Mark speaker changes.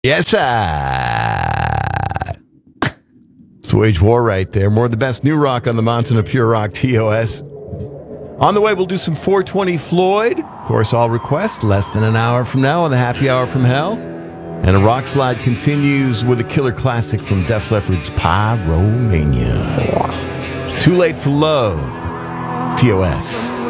Speaker 1: Yes, sir. It's Wage War right there. More of the best new rock on the mountain of pure rock, TOS. On the way, we'll do some 420 Floyd. Of course, all requests less than an hour from now on the Happy Hour from Hell. And a rock slide continues with a killer classic from Def Leppard's Pyromania. Too Late for Love, TOS.